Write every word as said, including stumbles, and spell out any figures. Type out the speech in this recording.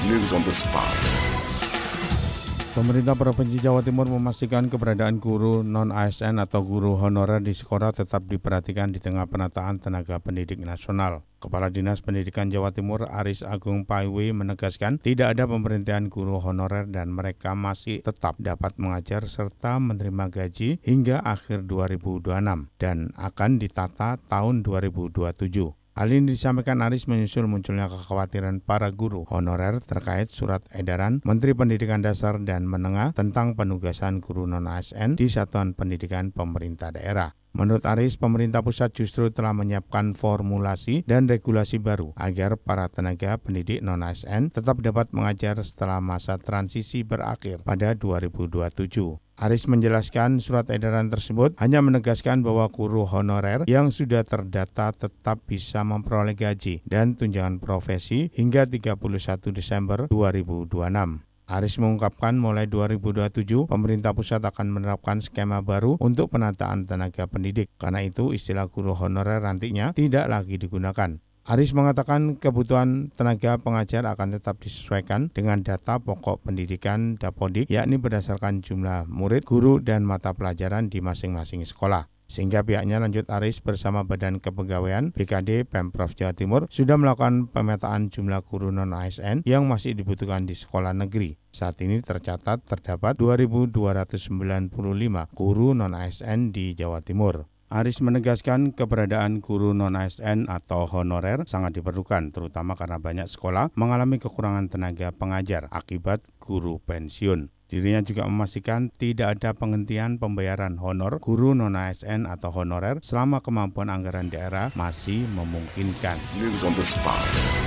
News on the spot. Pemerintah Provinsi Jawa Timur memastikan keberadaan guru non-A S N atau guru honorer di sekolah tetap diperhatikan di tengah penataan tenaga pendidik nasional. Kepala Dinas Pendidikan Jawa Timur Aris Agung Paiwi menegaskan tidak ada pemberhentian guru honorer dan mereka masih tetap dapat mengajar serta menerima gaji hingga akhir dua ribu dua puluh enam dan akan ditata tahun dua ribu dua puluh tujuh. Hal ini disampaikan Aris menyusul munculnya kekhawatiran para guru honorer terkait surat edaran Menteri Pendidikan Dasar dan Menengah tentang penugasan guru non-A S N di satuan pendidikan pemerintah daerah. Menurut Aris, pemerintah pusat justru telah menyiapkan formulasi dan regulasi baru agar para tenaga pendidik non-A S N tetap dapat mengajar setelah masa transisi berakhir pada dua ribu dua puluh tujuh. Aris menjelaskan surat edaran tersebut hanya menegaskan bahwa guru honorer yang sudah terdata tetap bisa memperoleh gaji dan tunjangan profesi hingga tiga puluh satu Desember dua ribu dua puluh enam. Aris mengungkapkan mulai dua ribu dua puluh tujuh pemerintah pusat akan menerapkan skema baru untuk penataan tenaga pendidik. Karena itu istilah guru honorer nantinya tidak lagi digunakan. Aris mengatakan kebutuhan tenaga pengajar akan tetap disesuaikan dengan data pokok pendidikan Dapodik, yakni berdasarkan jumlah murid, guru, dan mata pelajaran di masing-masing sekolah. Sehingga pihaknya, lanjut Aris, bersama Badan Kepegawaian B K D Pemprov Jawa Timur sudah melakukan pemetaan jumlah guru non-A S N yang masih dibutuhkan di sekolah negeri. Saat ini tercatat terdapat dua ribu dua ratus sembilan puluh lima guru non-A S N di Jawa Timur. Aris menegaskan keberadaan guru non-A S N atau honorer sangat diperlukan, terutama karena banyak sekolah mengalami kekurangan tenaga pengajar akibat guru pensiun. Dirinya juga memastikan tidak ada penghentian pembayaran honor guru non-A S N atau honorer selama kemampuan anggaran daerah masih memungkinkan. News on the spot.